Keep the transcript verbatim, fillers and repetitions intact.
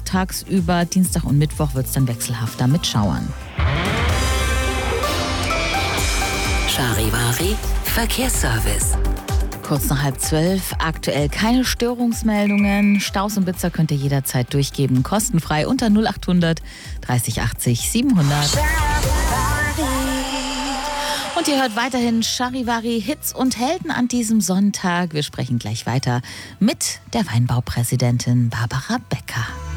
tagsüber. Dienstag und Mittwoch wird es dann wechselhafter mit Schauern. Charivari Verkehrsservice. Kurz nach halb zwölf, aktuell keine Störungsmeldungen. Staus und Blitzer könnt ihr jederzeit durchgeben, kostenfrei unter null achthundert dreißig achtzig siebenhundert. Und ihr hört weiterhin Charivari Hits und Helden an diesem Sonntag. Wir sprechen gleich weiter mit der Weinbaupräsidentin Barbara Becker.